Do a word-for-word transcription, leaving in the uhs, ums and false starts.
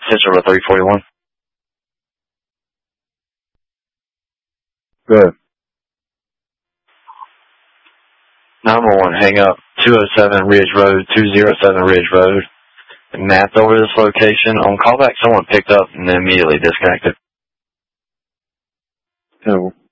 Central to three forty-one. Good. nine one one, hang up. two oh seven Ridge Road, two oh seven Ridge Road. And mapped over this location. On callback, someone picked up and then immediately disconnected. Oh.